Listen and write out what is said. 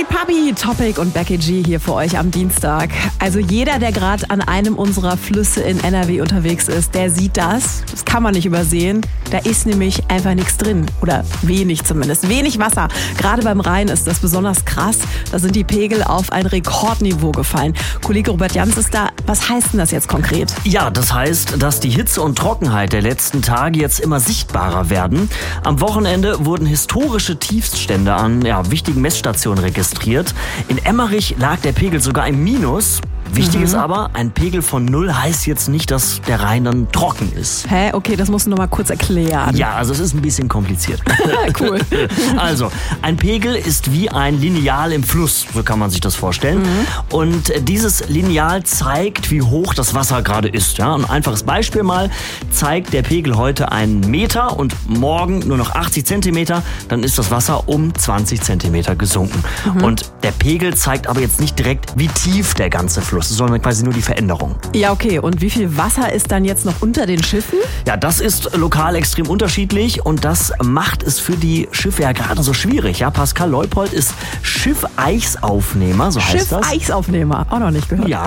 Papi, Topic und Becky G hier für euch am Dienstag. Also jeder, der gerade an einem unserer Flüsse in NRW unterwegs ist, der sieht das. Das kann man nicht übersehen. Da ist nämlich einfach nichts drin. Oder wenig zumindest. Wenig Wasser. Gerade beim Rhein ist das besonders krass. Da sind die Pegel auf ein Rekordniveau gefallen. Kollege Robert Jans ist da. Was heißt denn das jetzt konkret? Ja, das heißt, dass die Hitze und Trockenheit der letzten Tage jetzt immer sichtbarer werden. Am Wochenende wurden historische Tiefststände an wichtigen Messstationen registriert. In Emmerich lag der Pegel sogar im Minus. Wichtig ist aber, ein Pegel von 0 heißt jetzt nicht, dass der Rhein dann trocken ist. Hä? Okay, das musst du noch mal kurz erklären. Ja, also es ist ein bisschen kompliziert. Cool. Also, ein Pegel ist wie ein Lineal im Fluss, so kann man sich das vorstellen. Und dieses Lineal zeigt, wie hoch das Wasser gerade ist. Ja, ein einfaches Beispiel mal, zeigt der Pegel heute 1 Meter und morgen nur noch 80 Zentimeter, dann ist das Wasser um 20 Zentimeter gesunken. Und der Pegel zeigt aber jetzt nicht direkt, wie tief der ganze Fluss, sondern quasi nur die Veränderung. Ja, okay. Und wie viel Wasser ist dann jetzt noch unter den Schiffen? Ja, das ist lokal extrem unterschiedlich und das macht es für die Schiffe ja gerade so schwierig. Ja, Pascal Leupold ist Schiffeichsaufnehmer, so heißt das. Schiffeichsaufnehmer, auch noch nicht gehört. Ja.